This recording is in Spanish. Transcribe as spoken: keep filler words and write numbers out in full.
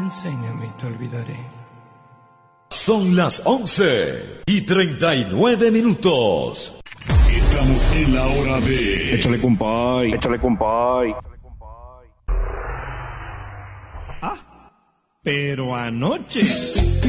enséñame y te olvidaré. Son las once y treinta y nueve minutos. Estamos en la hora de... Échale, compay. Échale, compay. Ah, pero anoche...